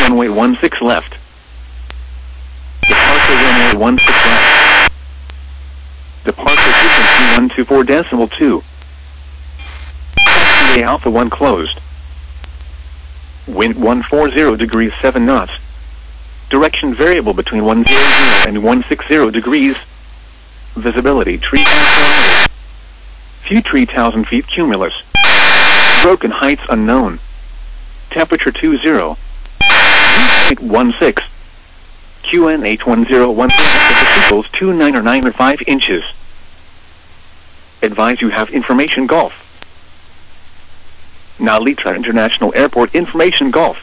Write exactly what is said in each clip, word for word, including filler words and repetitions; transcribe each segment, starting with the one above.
runway one six left. Departure runway one six left. Departure frequency one two four decimal two. Taxiway Alpha one closed. Wind one forty degrees seven knots. Direction variable between one hundred and one sixty degrees. Visibility three kilometers. Few three thousand feet cumulus. Broken heights unknown. Temperature two zero. Dew point one six. Q N H one zero one four equals two nine or nine or five inches. Advise you have information Golf. Now Litra International Airport information Golf.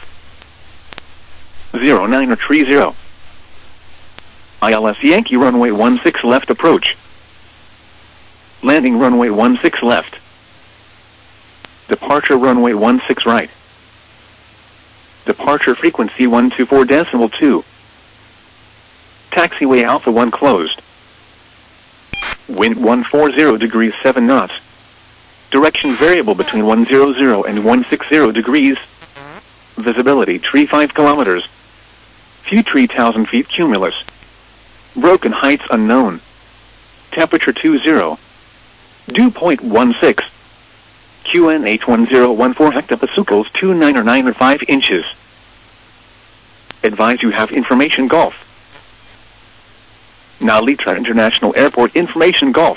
zero nine or three zero. I L S Yankee runway one six left approach. Landing runway one six left. Departure runway one six right. Departure frequency one two four decimal two. Taxiway Alpha one closed. Wind one forty degrees seven knots. Direction variable between one hundred and one sixty degrees. Visibility three five kilometers. Few three thousand feet cumulus. Broken heights unknown. Temperature two zero. Dew point one six. Q N H one zero one four hectopascals two nine or nine or five inches. Advise you have information Golf. Now Litra International Airport information Golf.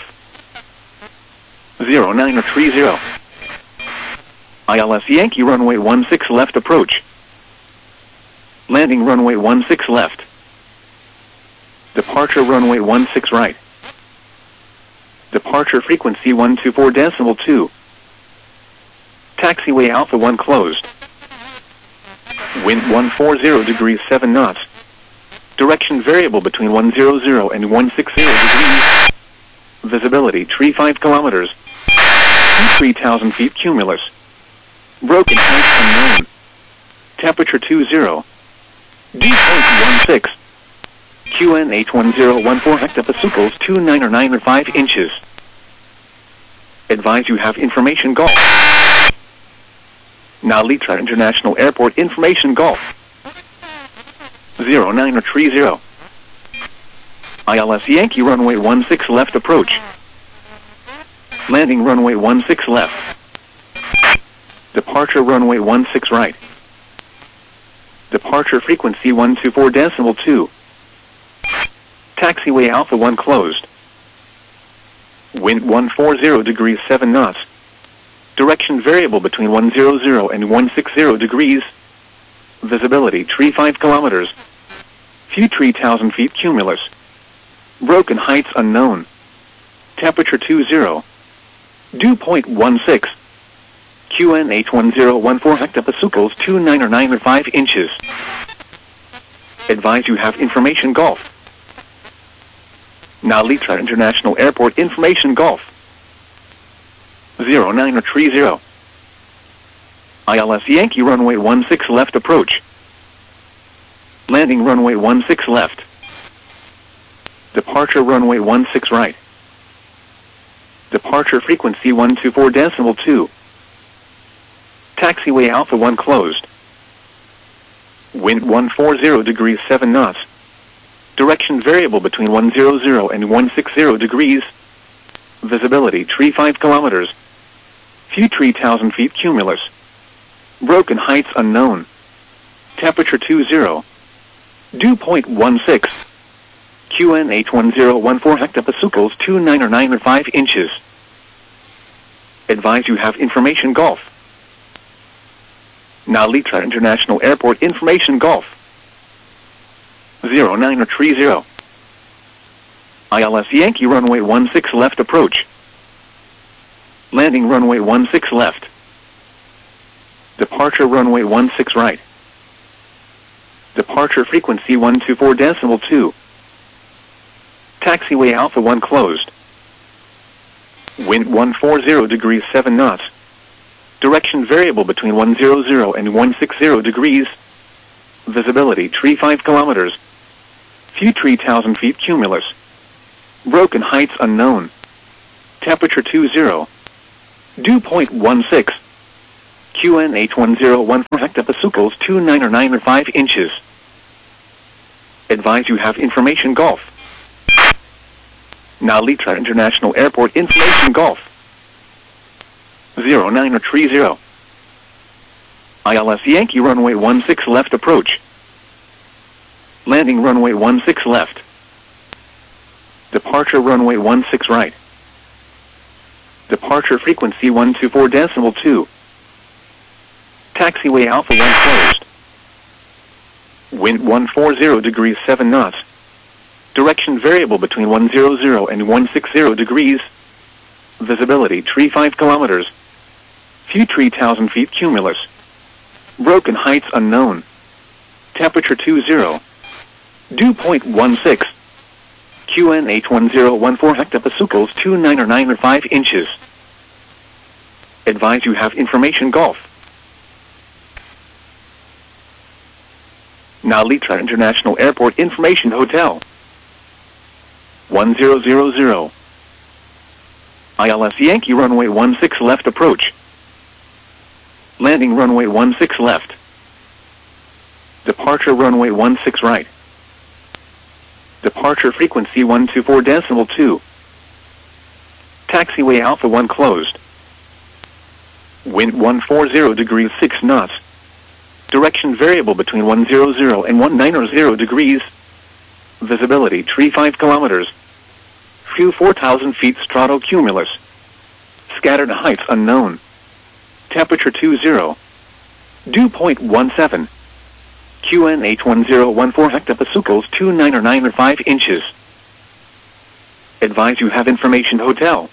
zero nine or three zero. I L S Yankee runway one six left approach. Landing runway one six left. Departure runway one six right. Departure frequency one two four decimal two. Taxiway Alpha one closed. Wind one forty degrees seven knots. Direction variable between one hundred and one sixty degrees. Visibility three five kilometers. three thousand feet cumulus. Broken heights unknown. Temperature two zero. Dew point one six. Q N H one zero one four hectopascals two nine or nine or five inches. Advise you have information Golf. Now Litra International Airport information Golf. zero nine or three zero. I L S Yankee runway one six left approach. Landing runway one six left. Departure runway one six right. Departure frequency one two four decimal two. Taxiway Alpha one closed. Wind one forty degrees seven knots. Direction variable between one hundred and one sixty degrees. Visibility three five kilometers. Few three thousand feet cumulus. Broken heights unknown. Temperature two zero. Dew point one six. Q N H one zero one four hectopascals two nine or nine or five inches. Advise you have information Golf. Now Litra International Airport information Golf. zero nine or three zero. I L S Yankee runway one six left approach. Landing runway one six left. Departure runway one six right. Departure frequency one two four decimal two. Taxiway Alpha one closed. Wind one forty degrees seven knots. Direction variable between one hundred and one sixty degrees. Visibility three five kilometers. Few three thousand feet cumulus. Broken heights unknown. Temperature two zero. Dew point one six. Q N H one zero one four hectopascals two nine or nine or five inches. Advise you have information Golf. Now Litra International Airport information Golf. zero nine or three zero. I L S Yankee runway one six left approach. Landing runway one six left. Departure runway one six right. Departure frequency one two four decimal two. Taxiway Alpha one closed. Wind one forty degrees seven knots. Direction variable between one hundred and one sixty degrees. Visibility three five kilometers. Few three thousand feet cumulus. Broken heights unknown. Temperature two zero. Dew point one six. Q N H one zero one four hectopascals two nine or nine or five inches. Advise you have information Golf. Nalitra International Airport information Golf. zero nine or three zero. I L S Yankee runway one six left approach. Landing runway one six left. Departure runway one six right. Departure frequency one two four decimal two. Taxiway Alpha one closed. Wind one forty degrees seven knots. Direction variable between one hundred and one sixty degrees. Visibility three five kilometers. Few three thousand feet cumulus. Broken heights unknown. Temperature two zero. Dew point one six. Q N H one zero one four hectopascals two nine or nine or five inches. Advise you have information Golf. Nalitra International Airport information Hotel. one zero zero zero. I L S Yankee runway one six left approach. Landing runway one six left. Departure runway one six right. Departure frequency one two four decimal two. Taxiway Alpha one closed. Wind one forty degrees six knots. Direction variable between one hundred and one ninety degrees. Visibility three five kilometers. Few four thousand feet stratocumulus. Scattered heights unknown. Temperature two zero. Dew point one seven. Q N H one zero one four hectopascals two nine or nine or five inches. Advise you have information Hotel.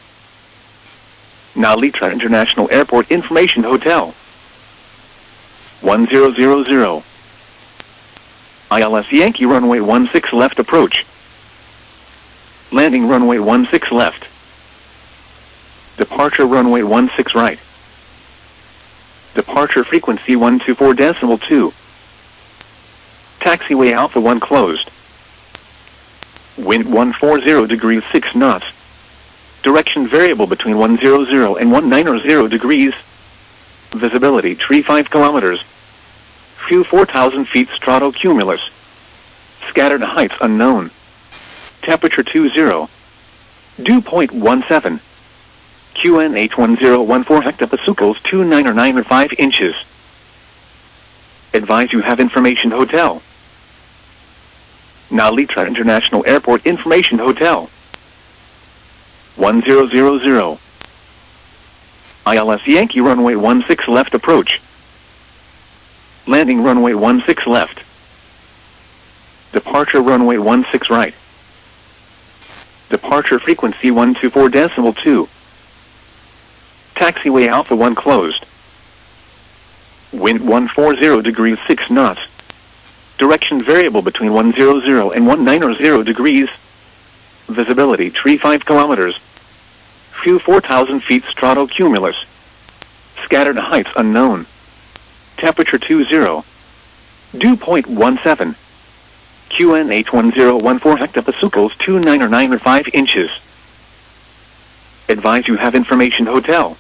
Nalitra International Airport information Hotel. one zero zero zero. I L S Yankee runway one six left approach. Landing runway one six left. Departure runway one six right. Departure frequency one two four decimal two. Taxiway Alpha one closed. Wind one forty degrees six knots. Direction variable between one hundred and one ninety degrees. Visibility three five kilometers. Few four thousand feet stratocumulus. Scattered heights unknown. Temperature two zero. Dew point one seven. Q N H one zero one four hectopascals two nine or nine or five inches. Advise you have information Hotel. Nalitra International Airport information Hotel. one zero zero zero. I L S Yankee runway one six left approach. Landing runway one six left. Departure runway one six right. Departure frequency one two four decimal two. Taxiway Alpha one closed. Wind one forty degrees six knots. Direction variable between one hundred and one ninety degrees. Visibility three five kilometers. Few four thousand feet stratocumulus. Scattered heights unknown. Temperature two zero. Dew point one seven. Q N H one zero one four hectopascals two nine or nine or five inches. Advise you have information Hotel.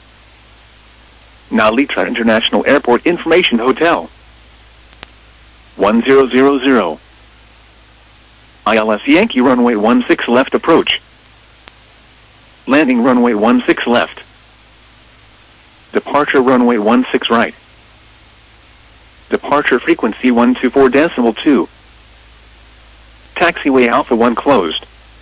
Nalitra International Airport information Hotel. one zero zero zero. I L S Yankee runway one six left approach. Landing runway one six left. Departure runway one six right. Departure frequency one two four decimal two. Taxiway Alpha one closed.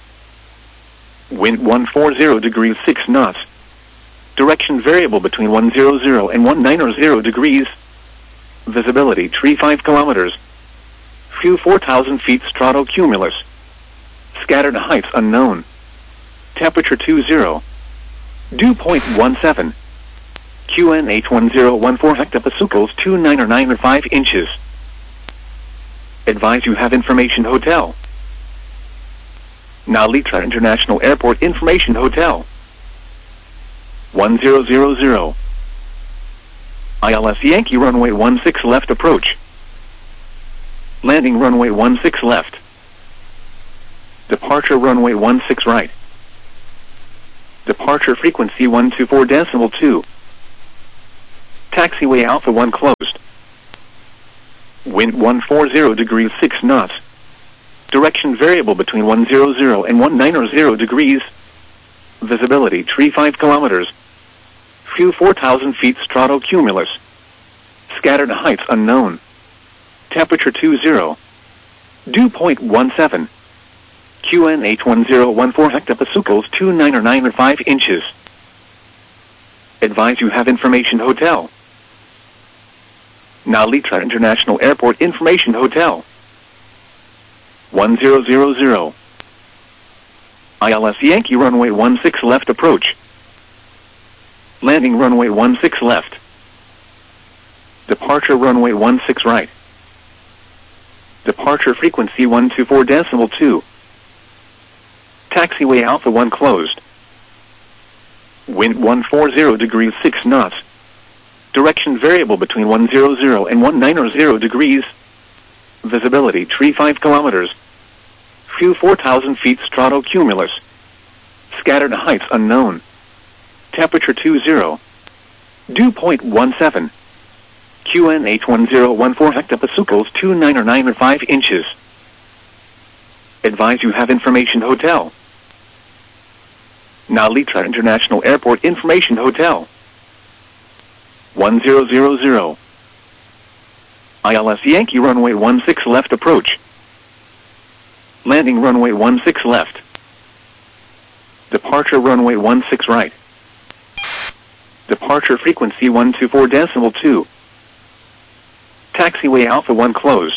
Wind one forty degrees six knots. Direction variable between one hundred and one ninety degrees. Visibility three five kilometers. Few four thousand feet stratocumulus. Scattered heights unknown. Temperature two zero. Dew point one seven. Q N H one zero one four hectopascals two nine or nine or five inches. Advise you have information Hotel. Nalitra International Airport information Hotel. one zero zero zero. I L S Yankee runway one six left approach. Landing runway one six left. Departure runway one six right. Departure frequency one two four decimal two. Taxiway Alpha one closed. Wind one forty degrees six knots. Direction variable between one hundred and one ninety degrees. Visibility tree five kilometers. View four thousand feet stratocumulus. Scattered heights unknown. Temperature two zero. Dew point one seven. Q N H one zero one four hectopascals two nine nine five inches. Advise you have information hotel. Nalitra International Airport Information Hotel. one zero zero zero. I L S Yankee runway one six left approach. Landing runway one six left. Departure runway one six right. Departure frequency one two four decimal two. Taxiway Alpha one closed. Wind one forty degrees six knots. Direction variable between one hundred and one ninety degrees. Visibility tree five kilometers. View four thousand feet stratocumulus. Scattered heights unknown. Temperature two zero. Dew point one seven. Q N H one zero one four hectopascals two nine nine five inches. Advise you have information hotel. Nalitra International Airport Information Hotel. one zero zero zero. I L S Yankee runway one six left approach. Landing runway one six left. Departure runway one six right. Departure frequency one two four decimal two. Taxiway Alpha one closed.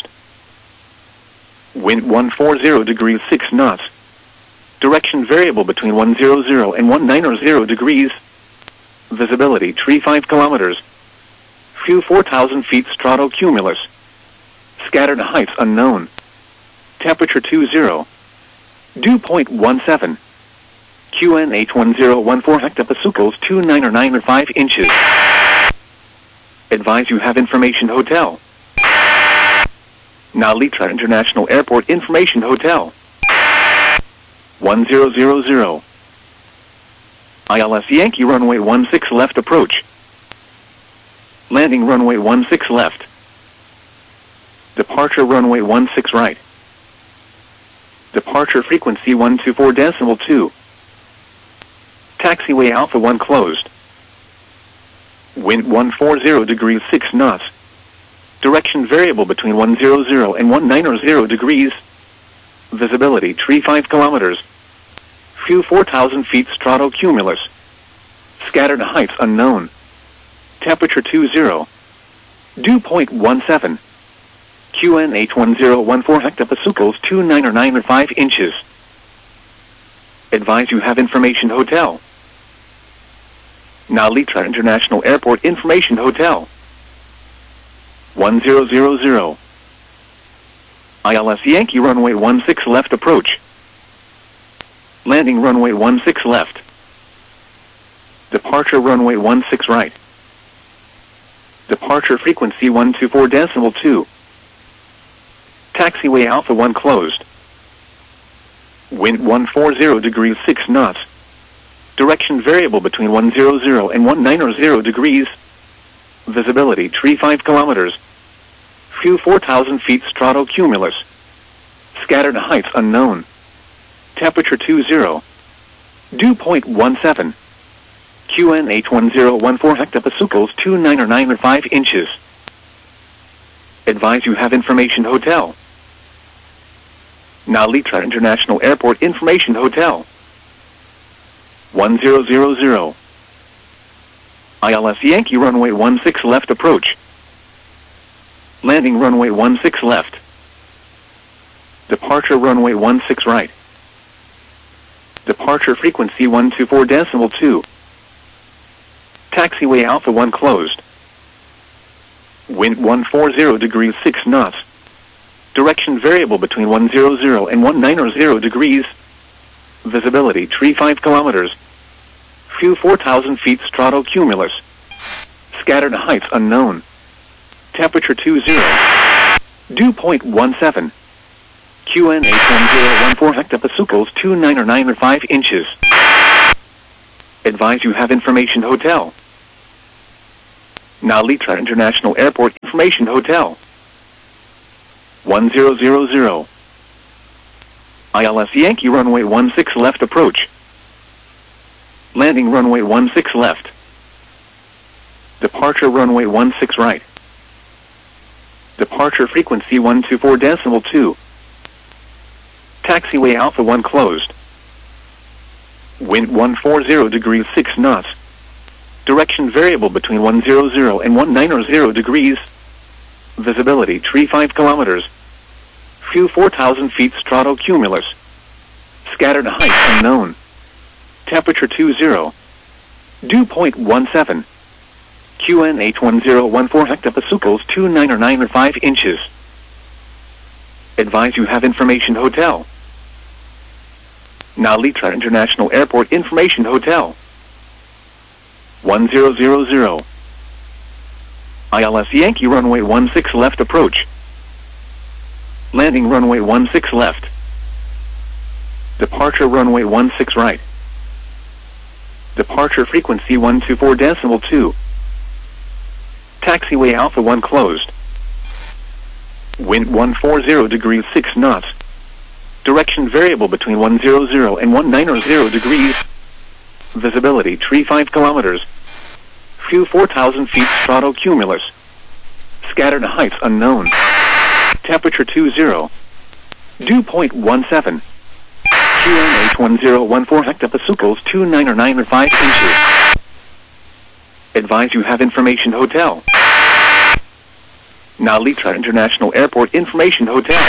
Wind one forty degrees six knots. Direction variable between one hundred and one ninety degrees. Visibility tree five kilometers. View four thousand feet stratocumulus. Scattered heights unknown. Temperature two zero. Dew point one seven. Q N H one zero one four hectopascals two nine nine five inches. Advise you have information hotel. Nalitra International Airport Information Hotel. one zero zero zero. I L S Yankee runway one six left approach. Landing runway one six left. Departure runway one six right. Departure frequency one two four decimal two. Taxiway Alpha one closed. Wind one forty degrees six knots. Direction variable between one hundred and one ninety degrees. Visibility tree five kilometers. View four thousand feet stratocumulus. Scattered heights unknown. Temperature two zero. Dew point one seven. Q N H one zero one four hectopascals two nine nine five inches. Advise you have information hotel. Nalitra International Airport Information Hotel. one zero zero zero. I L S Yankee runway one six left approach. Landing runway one six left. Departure runway one six right. Departure frequency one two four decimal two. Taxiway Alpha one closed. Wind one forty degrees six knots. Direction variable between one hundred and one ninety degrees. Visibility tree five kilometers. View four thousand feet stratocumulus. Scattered heights unknown. Temperature two zero. Dew point one seven. Q N H one zero one four hectopascals two nine nine five inches. Advise you have information hotel. Nalitra International Airport Information Hotel. one zero zero zero. I L S Yankee runway one six left approach. Landing runway one six left. Departure runway one six right. Departure frequency one two four decimal two. Taxiway Alpha one closed. Wind one forty degrees six knots. Direction variable between one hundred and one ninety degrees. Visibility tree five kilometers. View four thousand feet stratocumulus. Scattered heights unknown. Temperature two zero. Dew point one seven. Q N H one zero one four hectopascals two nine nine five inches. Advise you have information hotel. Now Litra International Airport Information Hotel. one zero zero zero. I L S Yankee runway one six left approach. Landing runway one six left. Departure runway one six right. Departure frequency one two four decimal two. Taxiway Alpha one closed. Wind one forty degrees six knots. Direction variable between one hundred and one ninety degrees. Visibility tree five kilometers. Few four thousand feet stratocumulus. Scattered height unknown. Temperature two zero. Dew point one seven. Q N H one zero one four hectopascals two nine nine five inches. Advise you have information hotel. Now Litra International Airport Information Hotel. one zero zero zero. I L S Yankee runway one six left approach. Landing runway one six left. Departure runway one six right. Departure frequency one two four decimal two. Taxiway Alpha one closed. Wind one forty degrees six knots. Direction variable between one hundred and one ninety degrees. Visibility tree five kilometers. Few four thousand feet stratocumulus. Scattered heights unknown. Temperature two zero. Dew point one seven. Q N H one zero one four hectopascals two nine nine five inches. Advise you have information hotel. Now Litra International Airport Information Hotel.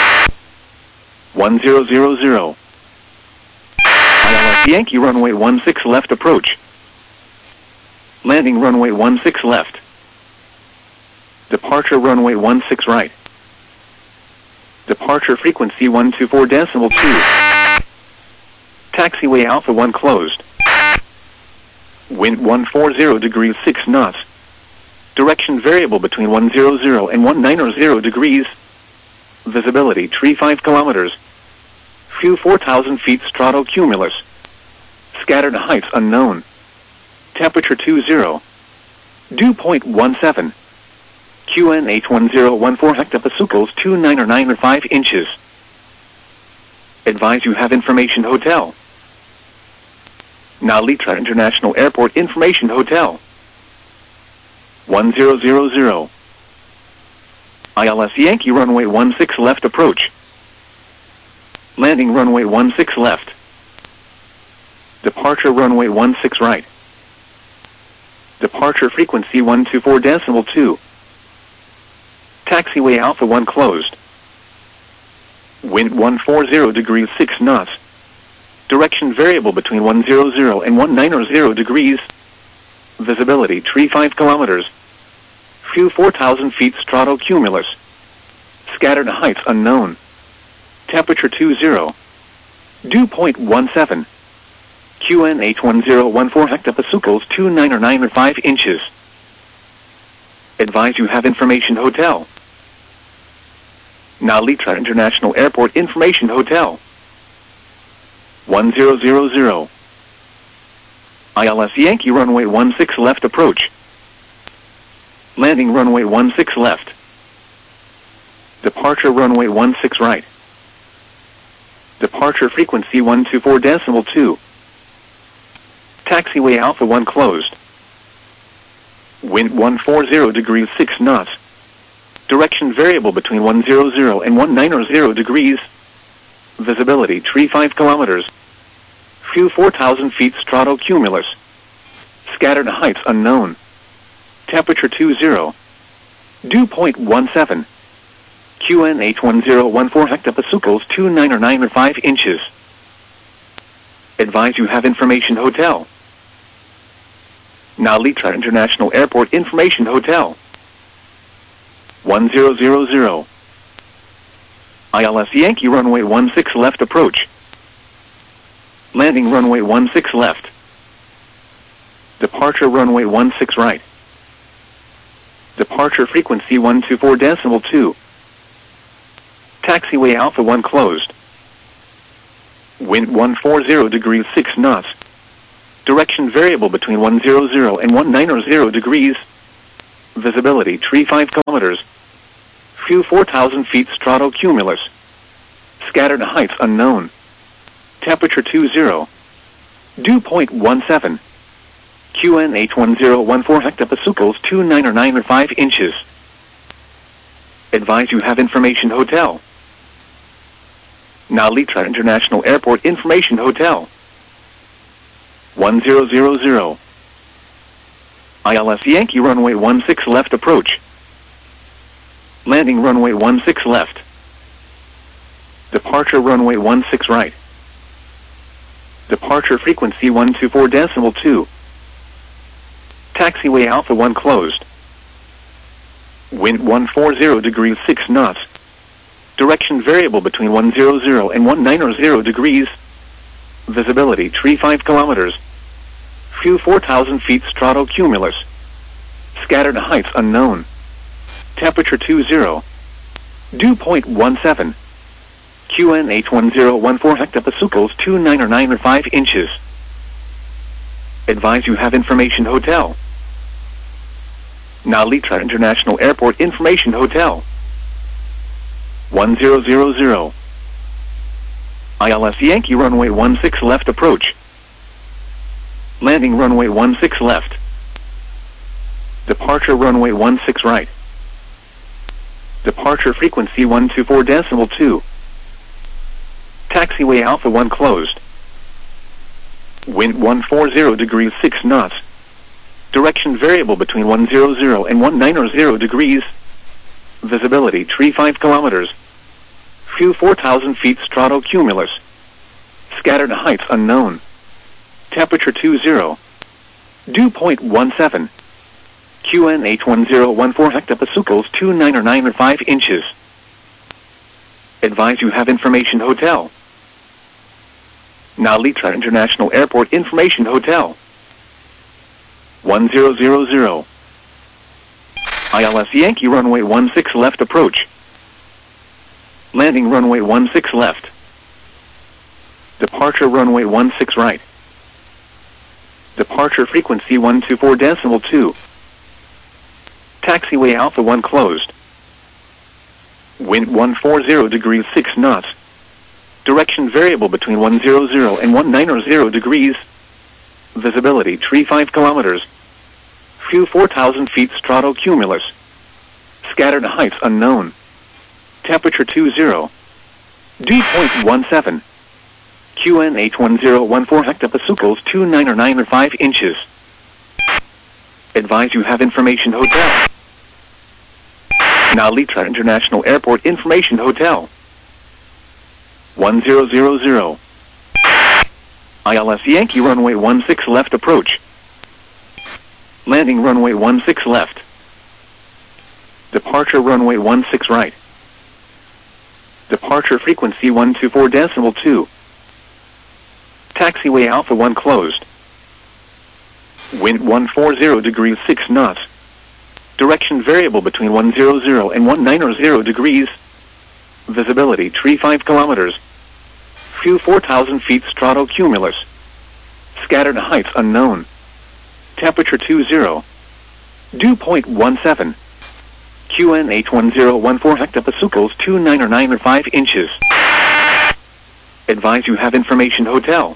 one zero zero zero. I L S Yankee runway one six left approach. Landing runway one six left. Departure runway one six right. Departure frequency one two four decimal two. Taxiway Alpha one closed. Wind one forty degrees six knots. Direction variable between one hundred and one ninety degrees. Visibility tree five kilometers. Few four thousand feet stratocumulus. Scattered heights unknown. Temperature two zero. Dew point one seven. Q N H one zero one four hectopascals two nine nine five inches. Advise you have information hotel. Now Litra International Airport Information Hotel. one zero zero zero. I L S Yankee runway one six left approach. Landing runway one six left. Departure runway one six right. Departure frequency one two four decimal two. Taxiway Alpha one closed. Wind one forty degrees six knots. Direction variable between one hundred and one ninety degrees. Visibility tree five kilometers. Few four thousand feet stratocumulus. Scattered heights unknown. Temperature two zero. Dew point one seven. Q N H one zero one four hectopascals two nine nine five inches. Advise you have information hotel. Now Litra International Airport Information Hotel. one zero zero zero. I L S Yankee runway one six left approach. Landing runway one six left. Departure runway one six right. Departure frequency one two four decimal two. Taxiway Alpha one closed. Wind one forty degrees six knots. Direction variable between one hundred and one ninety degrees. Visibility tree five kilometers. Few four thousand feet stratocumulus. Scattered heights unknown. Temperature two zero. Dew point one seven. Q N H one zero one four hectopascals two nine nine five inches. Advise you have information hotel. Now Litra International Airport Information Hotel. one zero zero zero. I L S Yankee runway one six left approach. Landing runway one six left. Departure runway one six right. Departure frequency one two four decimal two. Taxiway Alpha one closed. Wind one forty degrees six knots. Direction variable between one hundred and one ninety degrees. Visibility tree five kilometers. View four thousand feet stratocumulus. Scattered heights unknown. Temperature two zero. Dew point one seven. Q N H one zero one four hectopascals two nine or nine or five inches. Advise you have information hotel. Nalitra International Airport Information Hotel. one zero zero zero. I L S Yankee runway one six left approach. Landing runway one six left. Departure runway one six right. Departure frequency one two four decimal two. Taxiway Alpha one closed. Wind one forty degrees six knots. Direction variable between one hundred and one ninety degrees. Visibility tree five kilometers. View four thousand feet stratocumulus. Scattered heights unknown. Temperature two zero. Dew point one seven. Q N H one zero one four hectopascals two nine or nine or five inches. Advise you have information hotel. Nalitra International Airport Information Hotel. one zero zero zero. I L S Yankee runway one six left approach. Landing runway one six left. Departure runway one six right. Departure frequency one two four decimal two. Taxiway Alpha one closed. Wind one forty degrees six knots. Direction variable between one hundred and one ninety degrees. Visibility tree five kilometers. View four thousand feet stratocumulus. Scattered heights unknown. Temperature two zero. Dew point one seven. Q N H one zero one four hectopascals two nine or nine or five inches. Advise you have information hotel. Nalitra International Airport Information Hotel. one zero zero zero. I L S Yankee runway one six left approach. Landing runway one six left. Departure runway one six right. Departure frequency one two four decimal two. Taxiway Alpha one closed. Wind one forty degrees six knots. Direction variable between one hundred and one ninety degrees. Visibility tree five kilometers. View four thousand feet stratocumulus. Scattered heights unknown. Temperature two zero. Dew point one seven. Q N H one zero one four hectopascals two nine or nine or five inches. Advise you have information hotel. Nalitra International Airport Information Hotel. one zero zero zero. I L S Yankee runway one six left approach. Landing runway one six left. Departure runway one six right. Departure frequency one two four decimal two. Taxiway Alpha one closed. Wind one forty degrees six knots. Direction variable between one hundred and one ninety degrees. Visibility tree five kilometers. View four thousand feet stratocumulus. Scattered heights unknown. Temperature two zero. Dew point one seven. Q N H one zero one four hectopascals two nine or nine or five inches. Advise you have information hotel.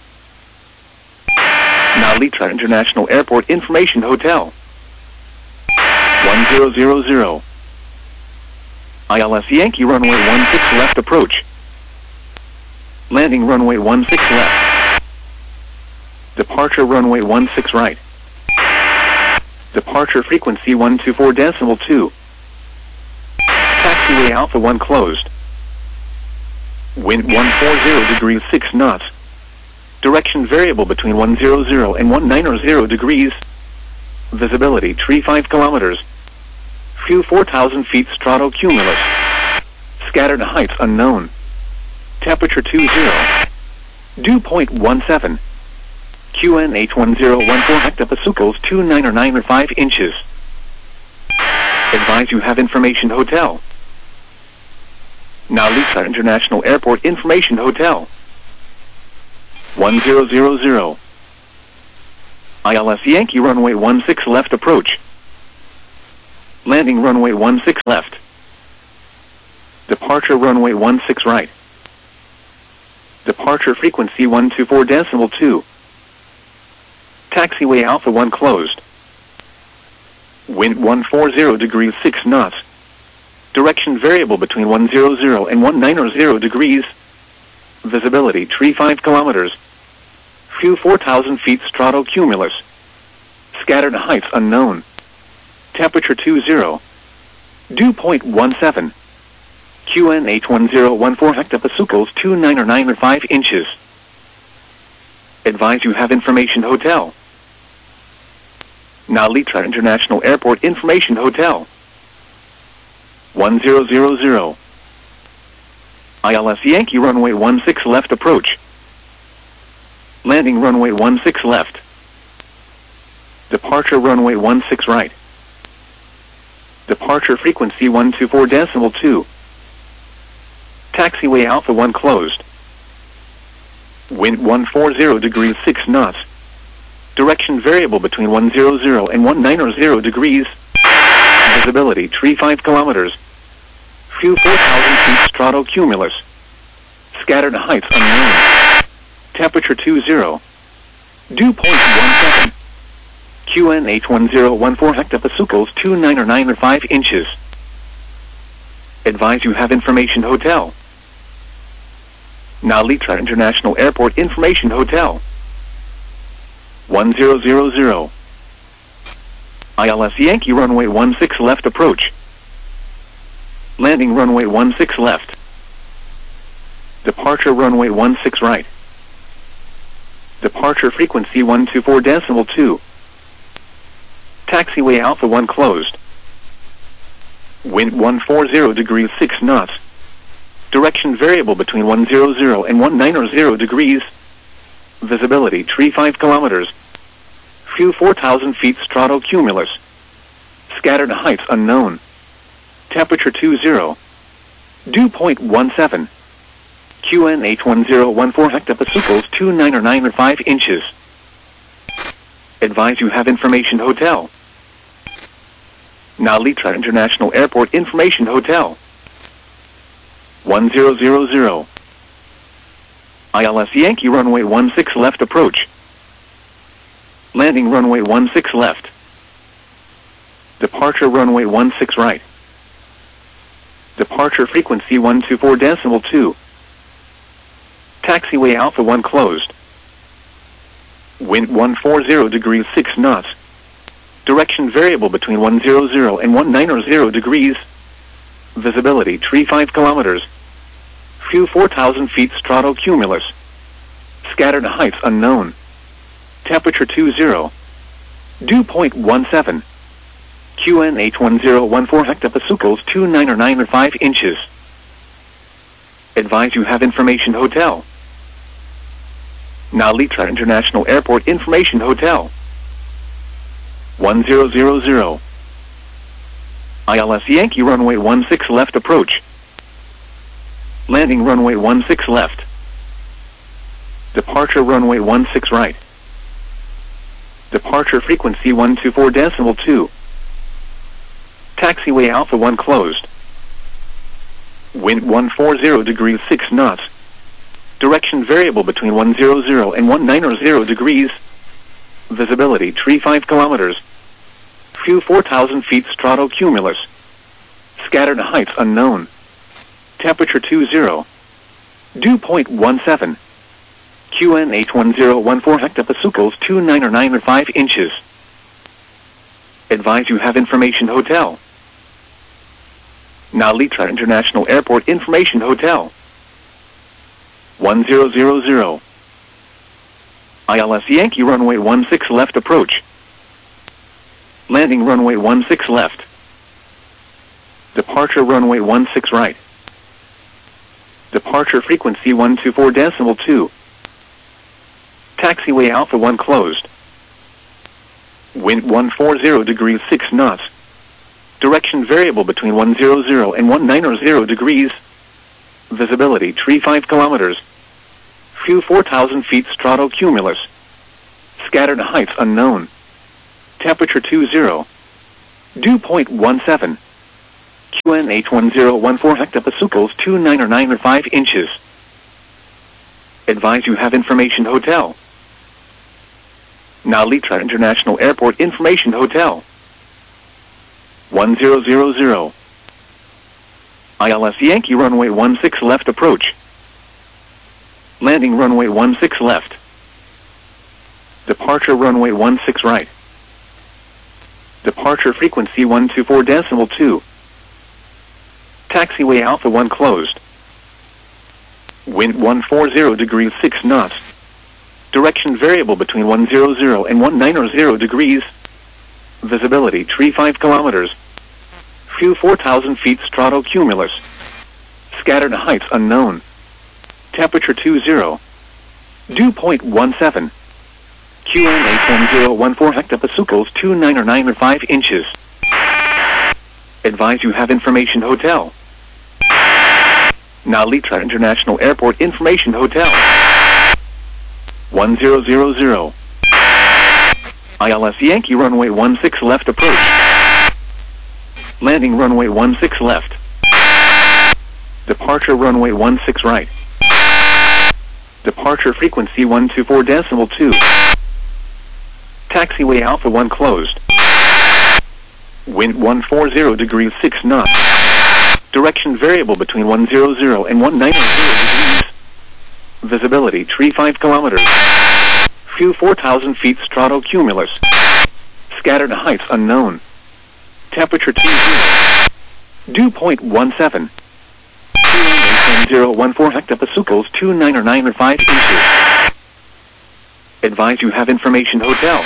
Nalitra International Airport Information Hotel. one zero zero zero. I L S Yankee runway one six left approach. Landing runway one six left. Departure runway one six right. Departure frequency one two four decimal two. Taxiway Alpha one closed. Wind one forty degrees six knots. Direction variable between one hundred and one ninety degrees. Visibility tree five kilometers. View four thousand feet stratocumulus. Scattered heights unknown. Temperature two zero. Dew point one seven. Q N H one zero one four hectopascals two nine or nine or five inches. Advise you have information hotel. Nalitra International Airport Information Hotel. one zero zero zero. I L S Yankee runway one six left approach. Landing runway one six left. Departure runway one six right. Departure frequency one two four decimal two. Taxiway Alpha one closed. Wind one forty degrees six knots. Direction variable between one hundred and one ninety degrees. Visibility tree five kilometers. Few four thousand feet stratocumulus. Scattered heights unknown. Temperature two zero. Dew point one seven. Q N H one zero one four hectopascals two nine or nine or five inches. Advise you have information hotel. Nalitra International Airport Information Hotel. one zero zero zero. I L S Yankee runway one six left approach. Landing runway one six left. Departure runway one six right. Departure frequency one two four decimal two. Taxiway Alpha one closed. Wind one forty degrees six knots. Direction variable between one hundred and one ninety degrees. Visibility tree five kilometers. Few four thousand feet stratocumulus. Scattered heights unknown. Temperature two zero. Dew point one seven. Q N H one zero one four hectopascals two nine or nine or five inches. Advise you have information hotel. Nalitra International Airport Information Hotel. one zero zero zero. I L S Yankee runway one six left approach. Landing runway one six left. Departure runway one six right. Departure frequency one two four decimal two. Taxiway Alpha one closed. Wind one forty degrees six knots. Direction variable between one hundred and one ninety degrees. Visibility tree five kilometers. Few four thousand feet stratocumulus. Scattered heights unknown. Temperature two zero. Dew point one seven. Q N H one zero one four hectopascals two nine or nine or five inches. Advise you have information hotel. Nalitra International Airport Information Hotel. one zero zero zero. I L S Yankee runway one six left approach. Landing runway one six left. Departure runway one six right. Departure frequency one two four decimal two. Taxiway Alpha one closed. Wind one forty degrees six knots. Direction variable between one hundred and one ninety degrees. Visibility tree five kilometers. Few four thousand feet stratocumulus. Scattered heights unknown. Temperature two zero. Dew point one seven. Q N H one zero one four hectopascals two nine or nine or five inches. Advise you have information hotel. Nalitra International Airport Information Hotel. one zero zero zero. I L S Yankee runway one six left approach. Landing runway one six left. Departure runway one six right. Departure frequency one two four decimal two. Taxiway Alpha one closed. Wind one forty degrees six knots. Direction variable between one hundred and one ninety degrees. Visibility tree five kilometers. Few four thousand feet stratocumulus. Scattered heights unknown. Temperature two zero. Dew point one seven. Q N H one zero one four hectopascals two nine or nine or five inches. Advise you have information hotel. Nalitra International Airport Information Hotel. one zero zero zero. I L S Yankee runway one six left approach. Landing runway one six left. Departure runway one six right. Departure frequency one two four decimal two. Taxiway Alpha one closed. Wind one forty degrees six knots. Direction variable between one hundred and one ninety degrees. Visibility tree five kilometers. Few four thousand feet stratocumulus. Scattered heights unknown. Temperature two zero. Dew point one seven. Q N H one zero one four hectopascals two nine or nine or five inches. Advise you have information hotel. Nalitra International Airport Information Hotel. one zero zero zero. I L S Yankee runway one six left approach. Landing runway one six left. Departure runway one six right. Departure frequency one two four decimal two. Taxiway Alpha one closed. Wind one forty degrees six knots. Direction variable between one hundred and one ninety degrees. Visibility tree five kilometers. Few four thousand feet stratocumulus. Scattered heights unknown. Temperature two zero. Dew point one seven. Q N H one zero one four hectopascals two nine or nine or five inches. Advise you have information hotel. Nalitra International Airport Information Hotel. one zero zero zero. I L S Yankee runway one six left approach. Landing runway one six left. Departure runway one six right. Departure frequency one two four decimal two. Taxiway Alpha one closed. Wind one forty degrees six knots. Direction variable between one hundred and one ninety degrees. Visibility tree five kilometers. Few four thousand feet stratocumulus. Scattered heights unknown. Temperature two zero. Dew point one seven. Q N H one zero one four hectopascals two nine or nine or five inches. Advise you have information hotel.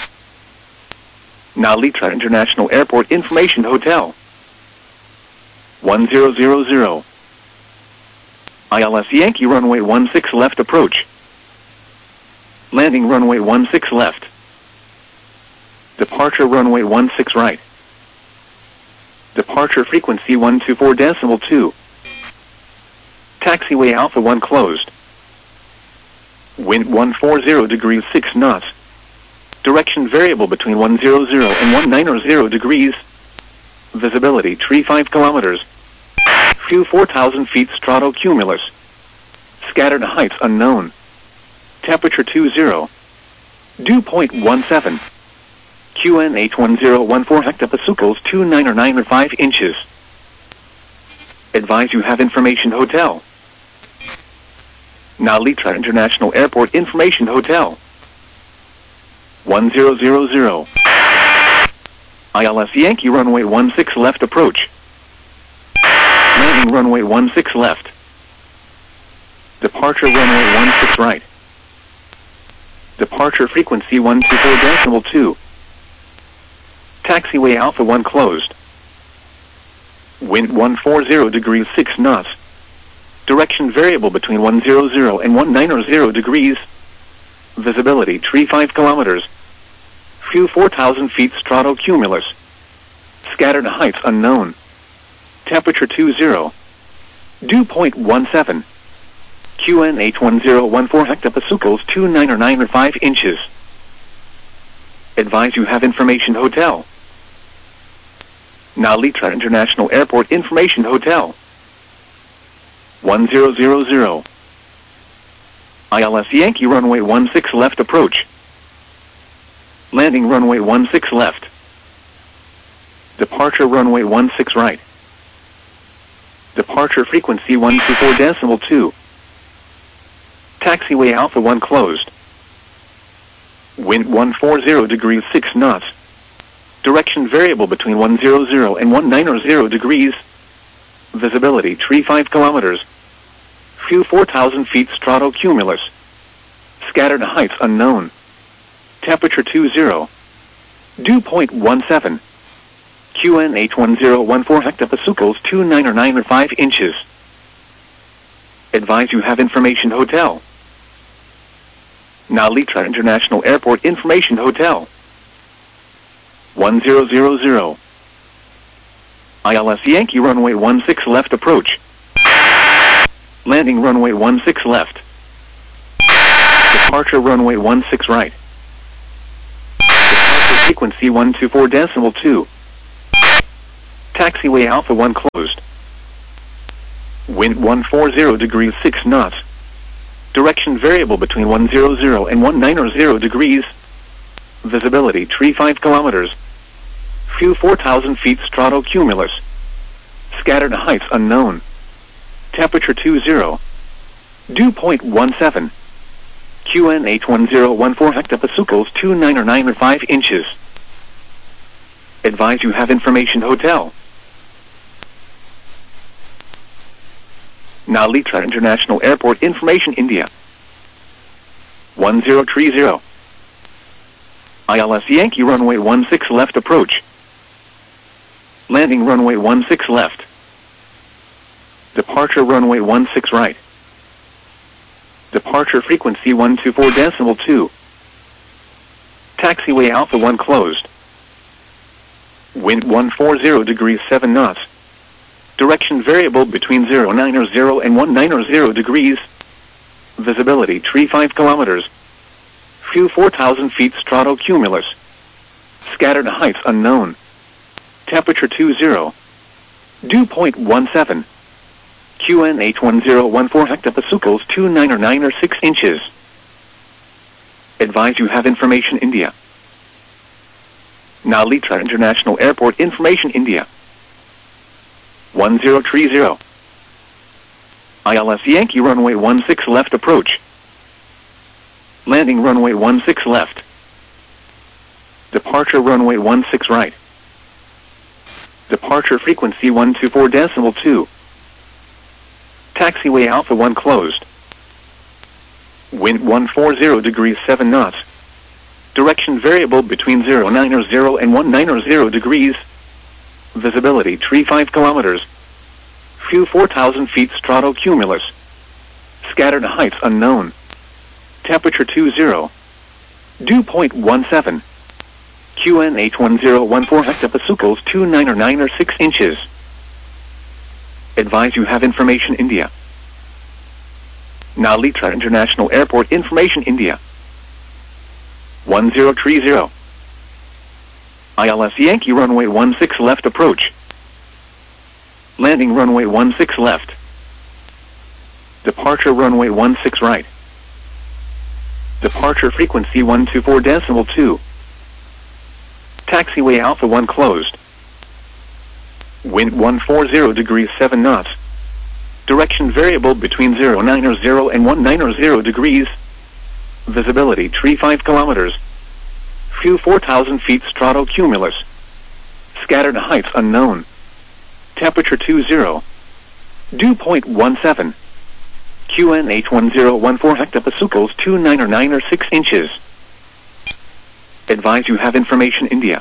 Nalitra International Airport Information Hotel. one zero zero zero. I L S Yankee runway one six left approach. Landing runway one six left. Departure runway one six right. Departure frequency one two four decimal two. Taxiway Alpha one closed. Wind one forty degrees six knots. Direction variable between one hundred and one ninety degrees. Visibility tree five kilometers. Few four thousand feet stratocumulus. Scattered heights unknown. Temperature two zero. Dew point one seven. Q N H one zero one four hectopascals two nine or nine or five inches. Advise you have information hotel. Nalitra International Airport Information Hotel. one zero zero zero. I L S Yankee runway one six left approach. Landing runway one six left. Departure runway one six right. Departure frequency one two four decimal two. Taxiway Alpha one closed. Wind one forty degrees six knots. Direction variable between one hundred and one ninety degrees. Visibility tree five kilometers. Few four thousand feet stratocumulus. Scattered heights unknown. Temperature two zero. Dew point one seven. Q N H one zero one four hectopascals two nine or nine or five inches. Advise you have information hotel. Nalitra International Airport Information Hotel. one zero zero zero. I L S Yankee runway one six left approach. Landing runway one six left. Departure runway one six right. Departure frequency one two four decimal two. Taxiway Alpha one closed. Wind one forty degrees six knots. Direction variable between one hundred and one ninety degrees. Visibility tree five kilometers. Few four thousand feet stratocumulus. Scattered heights unknown. Temperature two zero. Dew point one seven. Q N H one zero one four hectopascals two nine or nine or five inches. Advise you have information hotel. Nalitra International Airport Information Hotel. one zero zero zero. I L S Yankee runway one six left approach. Landing runway one six left. Departure runway one six right. Departure frequency one two four decimal two. Taxiway Alpha one closed. Wind one forty degrees six knots. Direction variable between one hundred and one ninety degrees. Visibility tree five kilometers. View four thousand feet stratocumulus. Scattered heights unknown. Temperature two zero. Dew point one seven. Q N H one zero one four hectopascals two nine nine five inches. Advise you have information hotel. Nalitra International Airport information India. one zero three zero. I L S Yankee runway one six left approach. Landing runway one six left. Departure runway one six right. Departure frequency one two four decimal two. Taxiway Alpha one closed. Wind one forty degrees seven knots. Direction variable between zero nine zero and one ninety degrees. Visibility tree five kilometers. View four thousand feet stratocumulus. Scattered heights unknown. Temperature two zero. Dew point one seven. Q N H one zero one four hectopascals two nine nine six inches. Advise you have information India. Nalitra International Airport information India. one zero three zero. I L S Yankee runway one six left approach. Landing runway one six left. Departure runway one six right. Departure frequency one two four decimal two. Taxiway Alpha one closed. Wind one forty degrees seven knots. Direction variable between zero nine zero and one ninety degrees. Visibility tree five kilometers. View four thousand feet stratocumulus. Scattered heights unknown. Temperature two zero. Dew point one seven. Q N H one zero one four hectopascals two nine nine six inches. Advise you have information India. Nalitra International Airport information India. one zero three zero. I L S Yankee runway one six left approach. Landing runway one six left. Departure runway one six right. Departure frequency one two four decimal two. Taxiway Alpha one closed. Wind one forty degrees seven knots. Direction variable between zero nine zero and one ninety degrees. Visibility tree five kilometers. View four thousand feet stratocumulus. Scattered heights unknown. Temperature two zero. Dew point one seven. Q N H one zero one four hectopascals two nine nine six inches. Advise you have information India.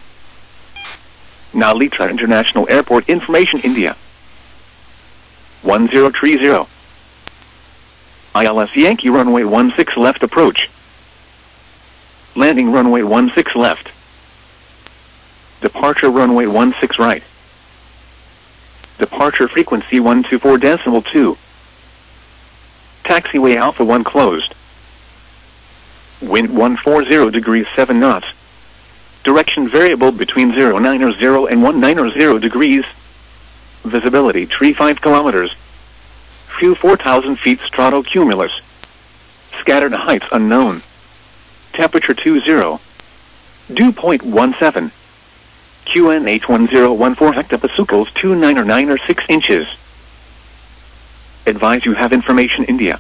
Nalitra International Airport information India. one zero three zero. I L S Yankee runway one six left approach. Landing runway one six left. Departure runway one six right. Departure frequency one two four decimal two. Taxiway Alpha one closed. Wind one forty degrees seven knots. Direction variable between zero nine zero and one ninety degrees. Visibility tree five kilometers. View four thousand feet stratocumulus. Scattered heights unknown. Temperature two zero. Dew point one seven. Q N H one zero one four hectopascals two nine nine six inches. Advise you have information India.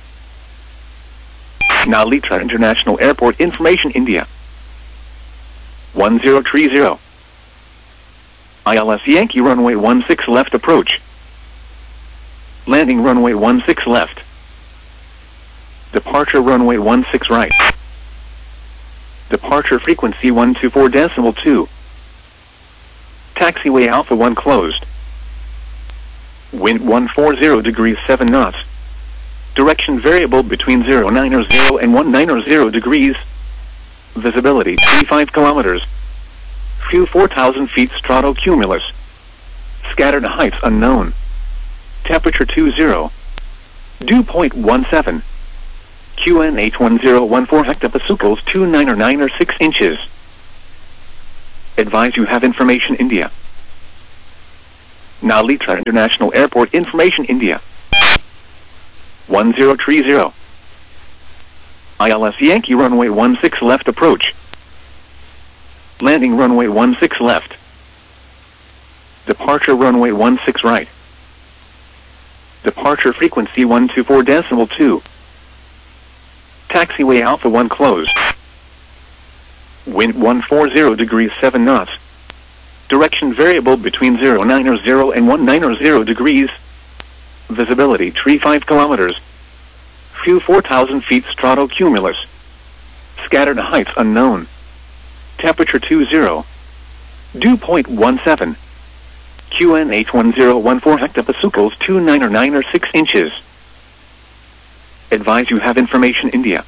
Nalitra International Airport information India. one zero three zero. I L S Yankee runway one six left approach. Landing runway one six left. Departure runway one six right. Departure frequency one two four decimal two. Taxiway Alpha one closed. Wind one forty degrees seven knots. Direction variable between zero nine zero and one ninety degrees. Visibility three five kilometers. View four thousand feet stratocumulus. Scattered heights unknown. Temperature two zero. Dew point one seven. Q N H one zero one four hectopascals two nine nine six inches. Advise you have information India. Nalitra International Airport information India. one zero three zero. I L S Yankee runway one six left approach. Landing runway one six left. Departure runway one six right. Departure frequency one two four decimal two. Taxiway Alpha one closed. Wind one forty degrees seven knots. Direction variable between zero nine zero and one nine zero degrees. Visibility tree five kilometers. Few four thousand feet stratocumulus. Scattered heights unknown. Temperature two zero. Dew point one seven. Q N H one zero one four hectopascals two nine or nine or six inches. Advise you have information India.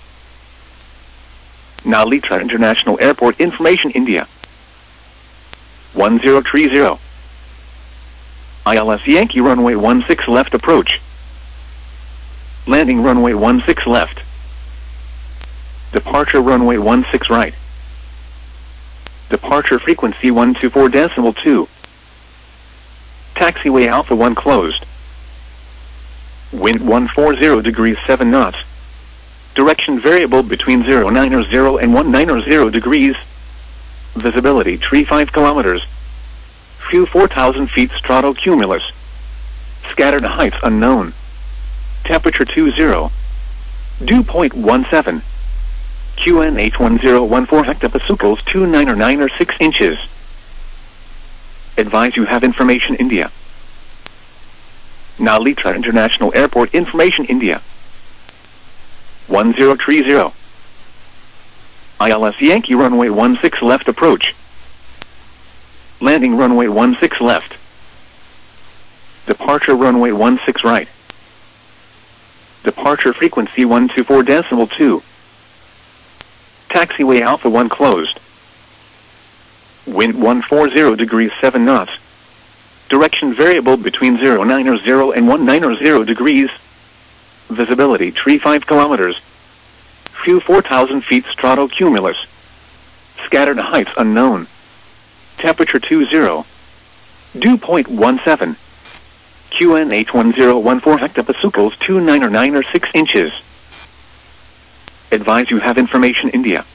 Nalitra International Airport information India. one zero three zero. I L S Yankee runway one six left approach. Landing runway one six left. Departure runway one six right. Departure frequency one two four decimal two. Taxiway Alpha one closed. Wind one forty degrees seven knots. Direction variable between zero nine zero and one nine zero degrees. Visibility tree five kilometers. Few four thousand feet stratocumulus. Scattered heights unknown. Temperature two zero. Dew point one seven. Q N H one zero one four hectopascals two nine or nine or six inches. Advise you have information India. Nalitra International Airport information India. one zero three zero. I L S Yankee runway one six left approach. Landing runway one six left. Departure runway one six right. Departure frequency one two four decimal two. Taxiway Alpha one closed. Wind one forty degrees seven knots. Direction variable between zero nine zero and one nine zero degrees. Visibility tree five kilometers. Few four thousand feet stratocumulus. Scattered heights unknown. Temperature two zero. Dew point one seven. Q N H one zero one four hectopascals two nine or nine or six inches. Advise you have information India.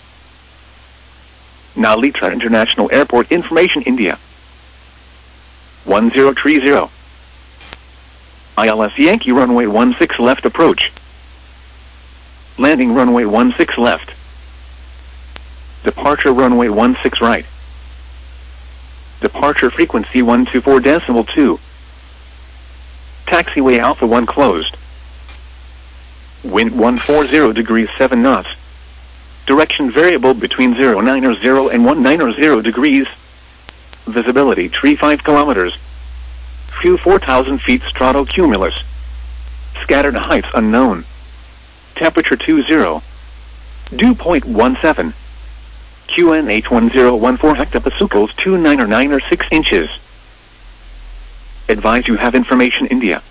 Nalitra International Airport information India. one zero three zero. I L S Yankee runway one six left approach. Landing runway one six left. Departure runway one six right. Departure frequency one two four decimal two. Taxiway Alpha one closed. Wind one forty degrees seven knots. Direction variable between zero nine zero and one nine zero degrees. Visibility tree five kilometers. Few four thousand feet stratocumulus. Scattered heights unknown. Temperature two zero. Dew point one seven. Q N H one zero one four hectopascals two nine or nine or six inches. Advise you have information India.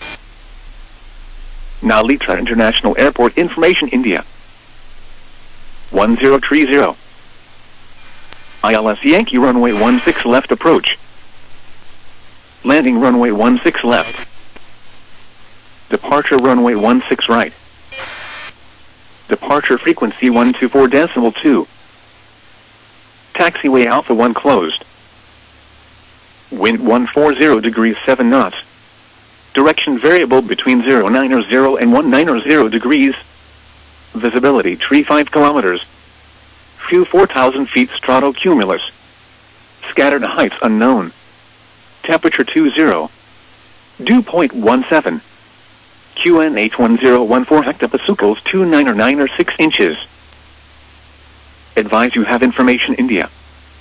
Nalitra International Airport information India. one zero three zero. I L S Yankee runway one six left approach. Landing runway one six left. Departure runway one six right. Departure frequency one two four decimal two. Taxiway Alpha one closed. Wind one forty degrees seven knots. Direction variable between zero nine zero and one nine zero degrees. Visibility tree five kilometers. Few four thousand feet stratocumulus. Scattered heights unknown. Temperature two zero. Dew point one seven. Q N H one zero one four hectopascals two nine or nine or six inches. Advise you have information India.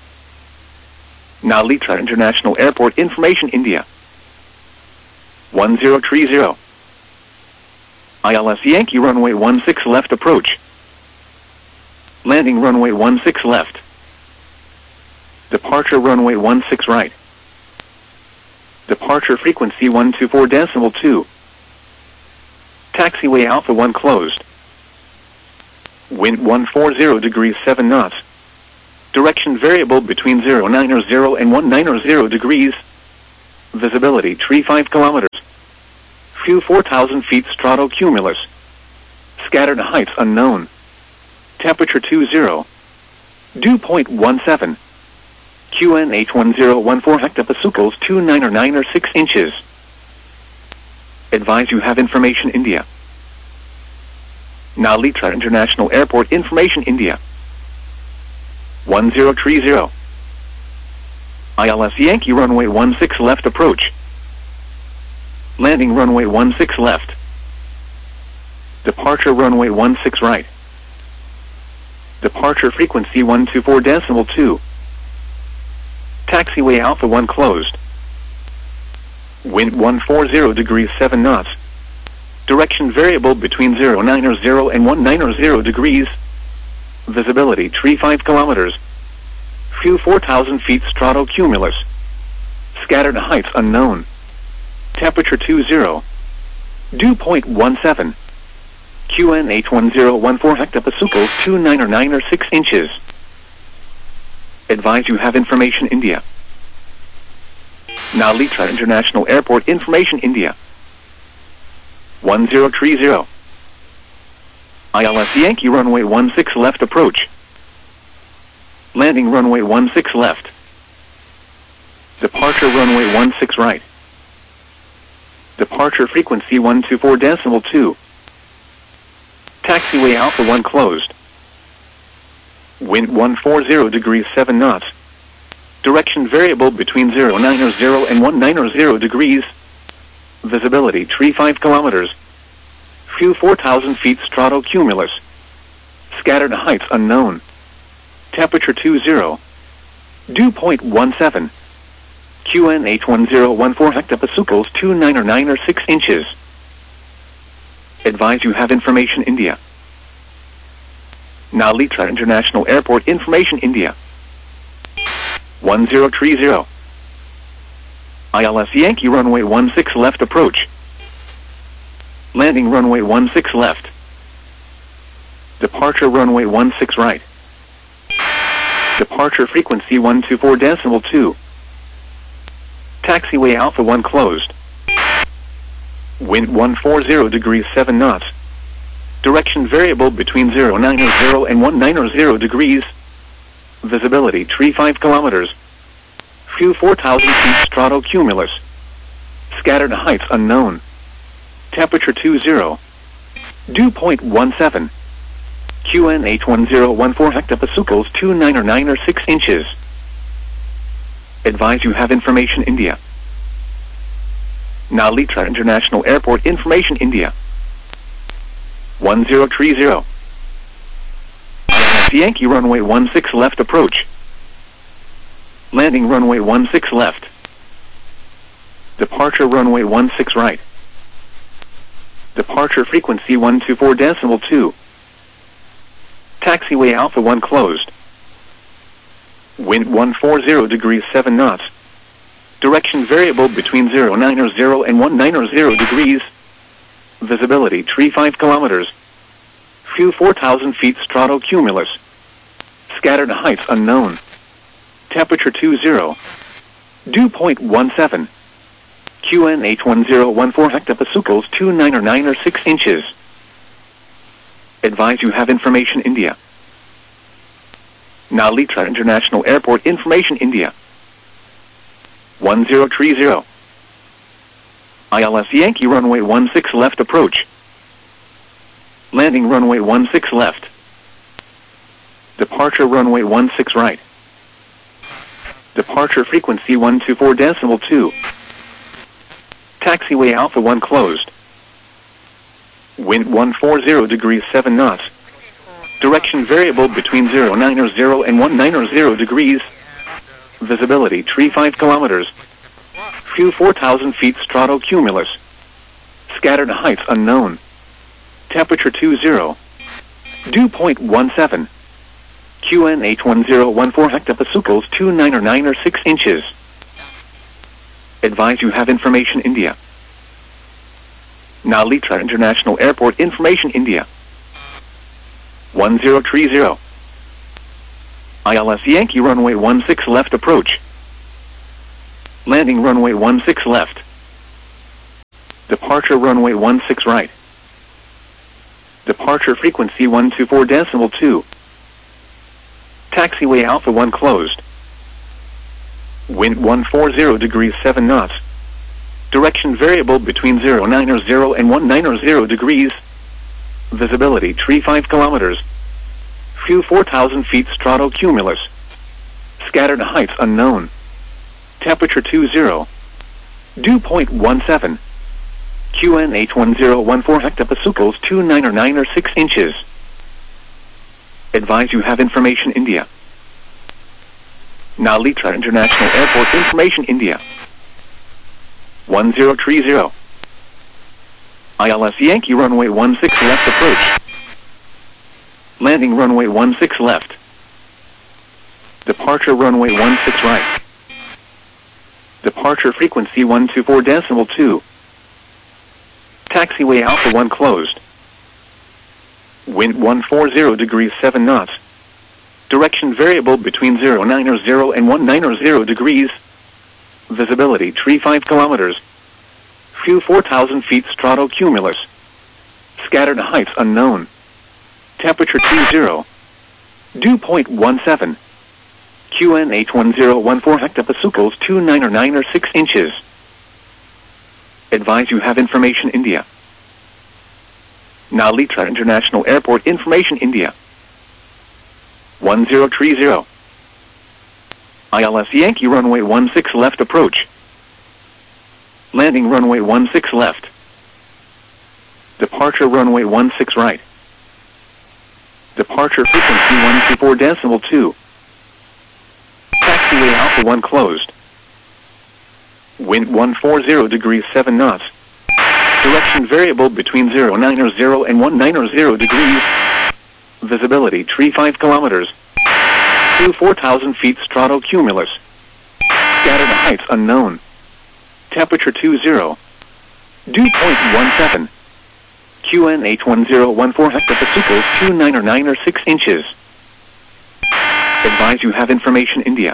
Nalitra International Airport information India. one zero three zero. I L S Yankee runway one six left approach. Landing runway one six left. Departure runway one six right. Departure frequency one two four decimal two. Taxiway Alpha one closed. Wind one forty degrees seven knots. Direction variable between zero nine zero and one nine zero degrees. Visibility tree five kilometers. View four thousand feet stratocumulus. Scattered heights unknown. Temperature two zero. Dew point one seven. Q N H one zero one four hectopascals two nine or nine or six inches. Advise you have information India. Nalitra International Airport information India. one zero three zero. I L S Yankee runway one six left approach. Landing runway one six left. Departure runway one six right. Departure frequency one two four decimal two. Taxiway Alpha one closed. Wind one forty degrees seven knots. Direction variable between zero nine or zero and one nine or zero degrees. Visibility tree five kilometers. View four thousand feet stratocumulus. Scattered heights unknown. Temperature two zero. Dew point one seven. Q N H one zero one four hectopascals two nine or nine or six inches. Advise you have information India. Nalitra International Airport information India. one zero three zero. I L S Yankee runway one six left approach. Landing runway one six left. Departure runway one six right. Departure frequency one two four decimal two. Taxiway Alpha one closed. Wind one forty degrees seven knots. Direction variable between zero nine or zero and one nine or zero degrees. Visibility tree five kilometers. View four thousand feet stratocumulus. Scattered heights unknown. Temperature two zero. Dew point one seven. Q N H one zero one four hectopascals two nine or nine or six inches. Advise you have information India. Nalitra International Airport information India. one zero three zero. I L S Yankee runway one six left approach. Landing runway one six left. Departure runway one six right. Departure frequency one two four decimal two. Taxiway Alpha one closed. Wind one forty degrees seven knots. Direction variable between zero nine or zero and one nine or zero degrees. Visibility tree five kilometers. View four thousand feet stratocumulus. Scattered heights unknown. Temperature two zero. Dew point one seven. Q N H one zero one four hectopascals two nine or nine or six inches. Advise you have information India. Nalitra International Airport information India. one zero three zero. I L S Yankee runway one six left approach. Landing runway one six left. Departure runway one six right. Departure frequency one two four decimal two. Taxiway Alpha one closed. Wind one forty degrees seven knots. Direction variable between zero nine or zero and one nine or zero degrees. Visibility tree five kilometers. View four thousand feet stratocumulus. Scattered heights unknown. Temperature two zero. Dew point one seven. Q N H one zero one four hectopascals two nine or nine or six inches. Advise you have information India. Nalitra International Airport information India. one zero three zero. I L S Yankee runway one six left approach. Landing runway one six left. Departure runway one six right. Departure frequency one two four decimal two. Taxiway Alpha one closed. Wind one forty degrees seven knots. Direction variable between zero nine or zero and one nine or zero degrees. Visibility tree five kilometers. View four thousand feet stratocumulus. Scattered heights unknown. Temperature two zero. Dew point one seven. Q N H one zero one four hectopascals two nine or nine or six inches. Advise you have information India. Nalitra International Airport information India. one zero three zero. I L S Yankee runway one six left approach. Landing runway one six left. Departure runway one six right. Departure frequency one two four decimal two. Taxiway Alpha one closed. Wind one forty degrees seven knots. Direction variable between zero nine zero and one nine zero degrees. Visibility tree five kilometers. View four thousand feet stratocumulus. Scattered heights unknown. Temperature two zero. Dew point one seven. Q N H one zero one four hectopascals two nine or nine or six inches. Advise you have information India. Nalitra International Airport information India. one zero three zero. I L S Yankee runway one six left approach. Landing runway one six left. Departure runway one six right. Departure frequency one two four decimal two. Taxiway Alpha one closed. Wind one forty degrees seven knots. Direction variable between zero nine zero and one nine zero degrees. Visibility tree five kilometers. View four thousand feet stratocumulus. Scattered heights unknown. Temperature two zero. Dew point one seven. Q N H one zero one four hectopascals two nine or nine or six inches. Advise you have information India. Nalitra International Airport information India. one zero three zero. I L S Yankee runway one six left approach. Landing runway one six left. Departure runway one six right. Departure frequency one two four decimal two. Taxiway Alpha one closed. Wind one forty degrees seven knots. Direction variable between zero nine zero and one nine zero degrees. Visibility tree five kilometers. View four thousand feet stratocumulus. Scattered heights unknown. Temperature two zero. Dew point one seven. Q N H one zero one four hectopascals two nine or nine or six inches. Advise you have information India.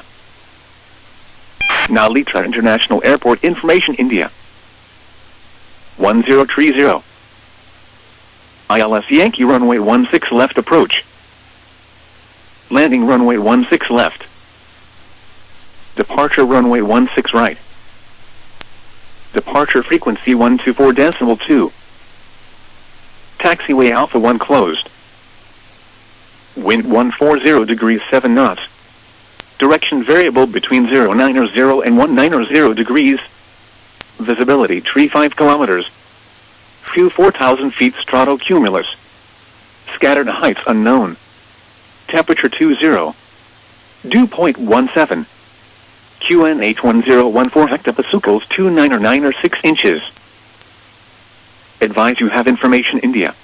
Nalitra International Airport information India. one zero three zero. I L S Yankee runway one six left approach. Landing runway one six left. Departure runway one six right. Departure frequency one two four decimal two. Taxiway Alpha one closed. Wind one forty degrees seven knots. Direction variable between zero nine zero and one nine zero degrees. Visibility tree five kilometers. View four thousand feet stratocumulus. Scattered heights unknown. Temperature two zero. Dew point one seven. Q N H one zero one four hectopascals two nine or nine or six inches. Advise you have information India.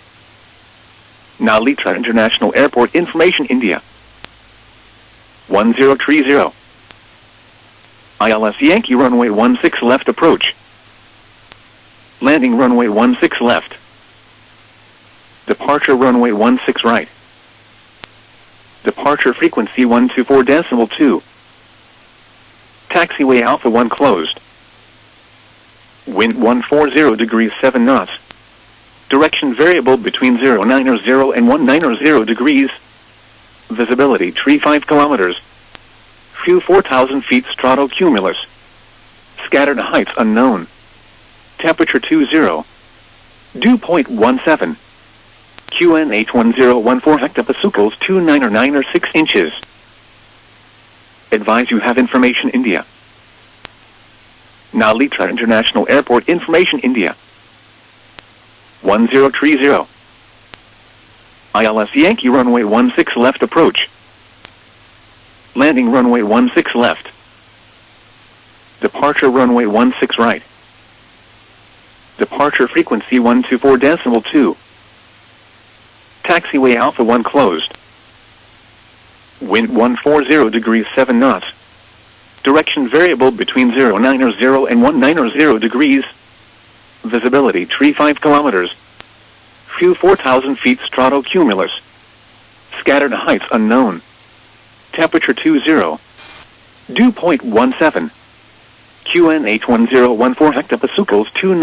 Nalitra International Airport information India. one zero three zero. I L S Yankee runway one six left approach. Landing runway one six left. Departure runway one six right. Departure frequency one two four decimal two. Taxiway Alpha one closed. Wind one forty degrees seven knots. Direction variable between zero nine zero and one nine zero degrees. Visibility tree five kilometers. View four thousand feet stratocumulus. Scattered heights unknown. Temperature two zero. Dew point one seven. Q N H one zero one four hectopascals two nine or nine or six inches. Advise you have information India. Nalitra International Airport information India. one zero three zero. I L S Yankee runway one six left approach. Landing runway one six left. Departure runway one six right. Departure frequency one two four decimal two. Taxiway Alpha one closed. Wind one forty degrees seven knots. Direction variable between zero nine zero and one nine zero degrees. Visibility tree five kilometers. View four thousand feet stratocumulus. Scattered heights unknown. Temperature two zero. Dew point one seven. Q N H one zero one four hectopasucles two